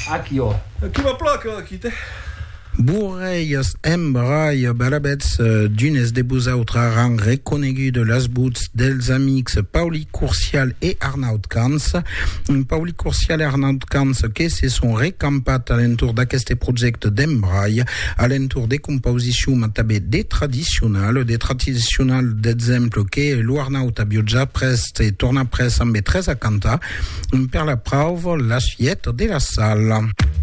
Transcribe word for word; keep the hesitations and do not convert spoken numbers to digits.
Aqui, ó. Aqui uma placa, aqui tem. Bourreios embrai balabets d'unes de buzautra rang reconegu de las boots dels amics Pauli Courcial et Arnaud Kans. Pauli Courcial et Arnaud Kans que se sont recampat à l'entour d'aqueste projecte d'embrai, à l'entour des compositions matabé des traditionnels, des traditionnels d'exemple que l'Arnaud a bioggia prest et torna prest amb tres a canta, per la preuve la suite de la salle.